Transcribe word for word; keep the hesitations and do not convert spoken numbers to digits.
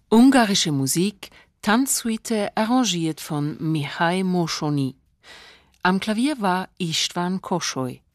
Ungarische Musik, Tanzsuite arrangiert von Mihai Moschoni. Am Klavier war Istvan Kossoly.